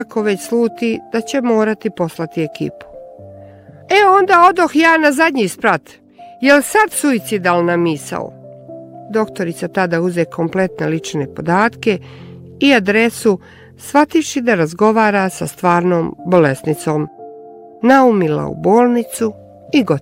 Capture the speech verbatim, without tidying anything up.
ako već sluti da će morati poslati ekipu. E onda odoh ja na zadnji sprat. Jel sad suicidalna misao? Doktorica tada uze kompletne lične podatke i adresu, shvativši da razgovara sa stvarnom bolesnicom. Naumila u bolnicu i gotovo.